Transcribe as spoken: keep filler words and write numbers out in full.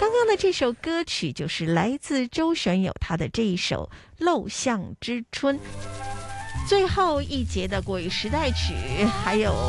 刚刚的这首歌曲就是来自周玄友他的这一首《陋巷之春》。最后一节的国语时代曲，还有